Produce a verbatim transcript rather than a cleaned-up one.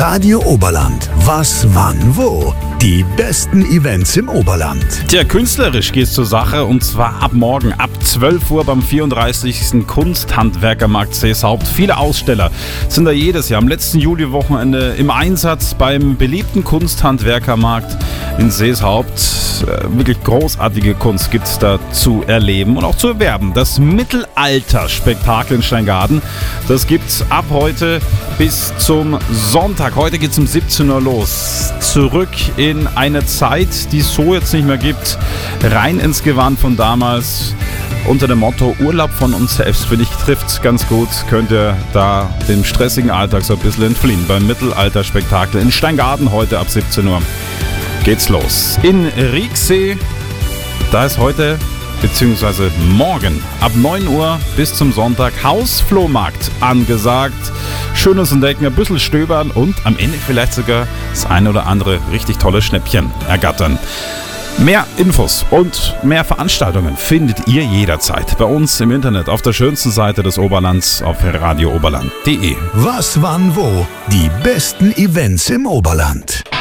Radio Oberland. Was, wann, wo? Die besten Events im Oberland. Tja, künstlerisch geht's zur Sache und zwar ab morgen, ab zwölf Uhr beim vierunddreißigsten Kunsthandwerkermarkt Seeshaupt. Viele Aussteller sind da jedes Jahr am letzten Juliwochenende im Einsatz beim beliebten Kunsthandwerkermarkt in Seeshaupt. Wirklich großartige Kunst gibt's da zu erleben und auch zu erwerben. Das Mittelalter-Spektakel in Steingaden, das gibt's ab heute bis zum Sonntag. Heute geht's um siebzehn Uhr los. Zurück in eine Zeit, die es so jetzt nicht mehr gibt. Rein ins Gewand von damals. Unter dem Motto Urlaub von uns selbst, finde ich, trifft ganz gut. Könnt ihr da dem stressigen Alltag so ein bisschen entfliehen. Beim Mittelalter-Spektakel in Steingaden heute ab siebzehn Uhr. Geht's los. In Rieksee, da ist heute beziehungsweise morgen ab neun Uhr bis zum Sonntag Hausflohmarkt angesagt. Schönes Entdecken, ein bisschen stöbern und am Ende vielleicht sogar das eine oder andere richtig tolle Schnäppchen ergattern. Mehr Infos und mehr Veranstaltungen findet ihr jederzeit bei uns im Internet auf der schönsten Seite des Oberlands auf radio oberland punkt de. Was, wann, wo? Die besten Events im Oberland.